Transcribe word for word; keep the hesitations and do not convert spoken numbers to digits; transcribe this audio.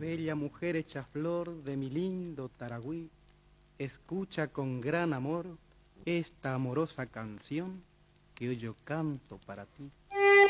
Bella mujer hecha flor de mi lindo Taragüí, escucha con gran amor esta amorosa canción que hoy yo canto para ti.